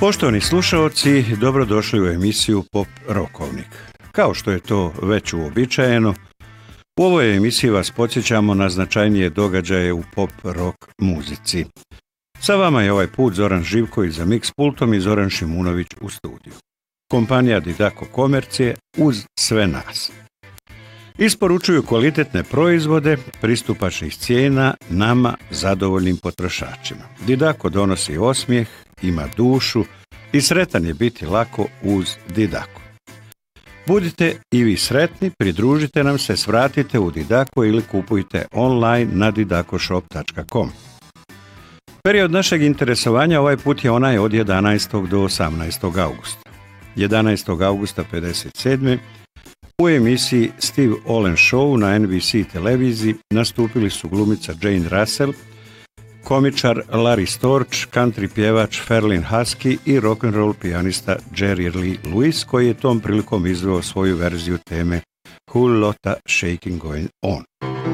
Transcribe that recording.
Poštovani slušaoci, dobrodošli u emisiju Pop Rokovnik. Kao što je to već uobičajeno, u ovoj emisiji vas podsjećamo na značajnije događaje u pop rock muzici. Sa vama je ovaj put Zoran Živković za mix pultom i Zoran Šimunović u studiju. Kompanija Didako Komercije uz sve nas. Isporučuju kvalitetne proizvode, pristupačnih cijena nama zadovoljnim potrošačima. Didako donosi osmijeh, ima dušu i sretan je biti lako uz Didako. Budite i vi sretni, pridružite nam se, svratite u Didako ili kupujte online na didakoshop.com. Period našeg interesovanja ovaj put je onaj od 11. do 18. augusta. 11. augusta 1957. u emisiji Steve Allen Show na NBC televiziji nastupili su glumica Jane Russell, komičar Larry Storch, country pjevač Ferlin Husky i rock'n'roll pijanista Jerry Lee Lewis, koji je tom prilikom izveo svoju verziju teme Whole Lotta Shaking Going On.